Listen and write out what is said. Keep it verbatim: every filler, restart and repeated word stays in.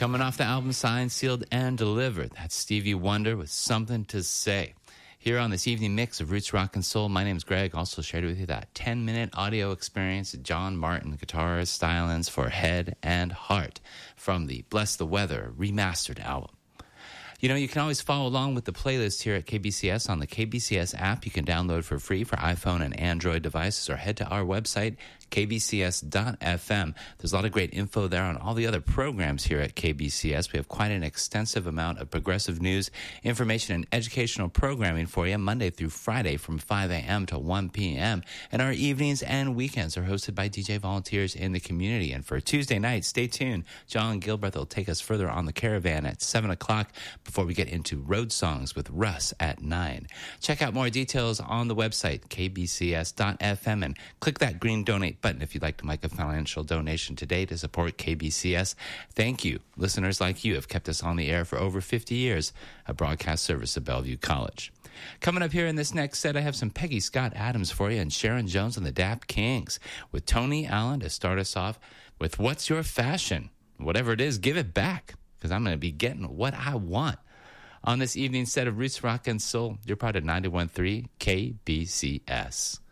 Coming off the album Signed, Sealed, and Delivered, that's Stevie Wonder with Something to Say. Here on this evening mix of Roots Rock and Soul, my name's Greg. Also shared with you that ten-minute audio experience of John Martin guitar stylings for Head and Heart from the Bless the Weather remastered album. You know, you can always follow along with the playlist here at K B C S on the K B C S app. You can download for free for iPhone and Android devices, or head to our website, k b c s dot f m. There's a lot of great info there on all the other programs here at K B C S. We have quite an extensive amount of progressive news, information, and educational programming for you Monday through Friday from five a.m. to one p.m. And our evenings and weekends are hosted by D J volunteers in the community. And for Tuesday night, stay tuned. John Gilbreth will take us further on the Caravan at seven o'clock before we get into Road Songs with Russ at nine. Check out more details on the website, k b c s dot f m, and click that green donate button if you'd like to make a financial donation today to support K B C S. Thank you. Listeners like you have kept us on the air for over fifty years, a broadcast service of Bellevue College. Coming up here in this next set, I have some Peggy Scott Adams for you and Sharon Jones and the Dap Kings with Tony Allen to start us off with What's Your Fashion? Whatever it is, give it back, because I'm going to be getting what I want. On this evening set of Roots Rock and Soul, you're part of ninety-one point three K B C S.